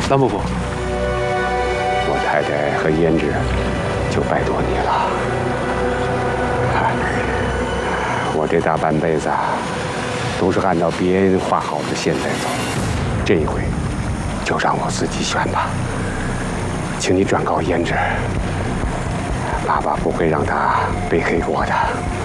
蓝伯父， 我太太和胭脂就拜托你了。我这大半辈子都是按照别人画好的线在走，这一回就让我自己选吧。请你转告胭脂，爸爸不会让她背黑锅的。